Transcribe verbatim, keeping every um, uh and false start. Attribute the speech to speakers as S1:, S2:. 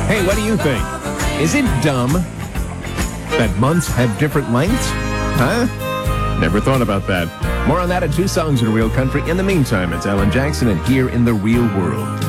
S1: Hey, what do you think? Is it dumb that months have different lengths? Huh? Never thought about that. More on that at Two Songs in Real Country. In the meantime, it's Alan Jackson and Here in the Real World.